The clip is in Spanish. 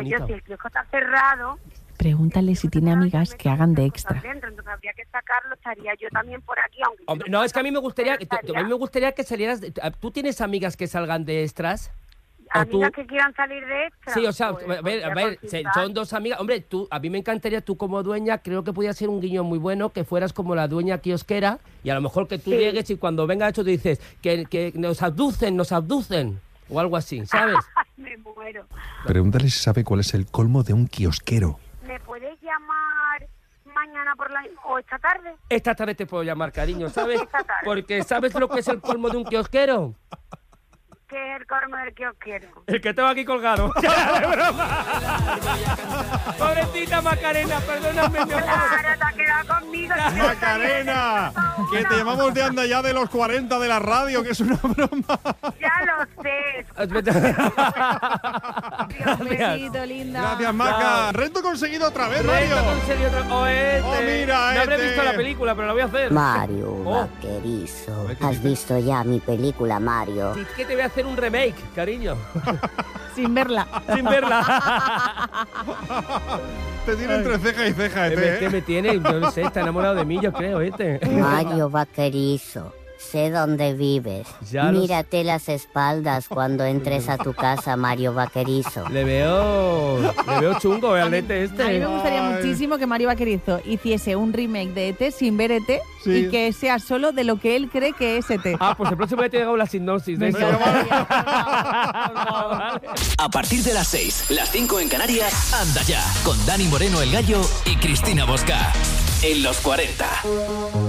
yo, si el kiosco está cerrado... Pregúntale si tiene amigas que hagan de extra. Entonces habría que sacarlo, estaría yo también por aquí, aunque... Hombre, no, es que a mí me gustaría que salieras... ¿Tú tienes amigas que salgan de extras? ¿Amigas que quieran salir de extra? Sí, o sea, pues, a ver, son dos amigas. Hombre, a mí me encantaría, tú como dueña, creo que podía ser un guiño muy bueno, que fueras como la dueña kiosquera, y a lo mejor que tú llegues y cuando venga esto te dices que nos abducen, o algo así, ¿sabes? Me muero. Pregúntale si sabe cuál es el colmo de un kiosquero. ¿Me puedes llamar mañana o esta tarde? Esta tarde te puedo llamar, cariño, ¿sabes? Esta tarde. Porque ¿sabes lo que es el colmo de un kiosquero? ¿Qué es el colmo del kiosquero? El que tengo aquí colgado. ¡De broma! Pobrecita Macarena, perdóname, mi amor. Claro, te has quedado conmigo. Macarena, que te llamamos de anda ya de los 40 de la radio, que es una broma. Ya lo sé. Un besito, linda. Gracias, Maca. Reto conseguido otra vez, Mario. Reto conseguido otra vez. Oh, mira, no habré visto la película, pero la voy a hacer. Mario Vaquerizo. ¿Has visto ya mi película, Mario? Sí, que te voy a hacer un remake, cariño. Sin verla. Sin verla. Te tiene entre ceja y ceja, ¿Qué me tiene? Yo no sé, está enamorado de mí, yo creo, Mario Vaquerizo. Sé dónde vives. Mírate las espaldas cuando entres a tu casa, Mario Vaquerizo. Le veo chungo, el este. A mí me gustaría muchísimo que Mario Vaquerizo hiciese un remake de ET sin ver ET y que sea solo de lo que él cree que es ET. Ah, pues el próximo día te llegado la sinopsis de eso. A partir de las 6, las 5 en Canarias, Anda Ya, con Dani Moreno el Gallo y Cristina Bosca. En los 40.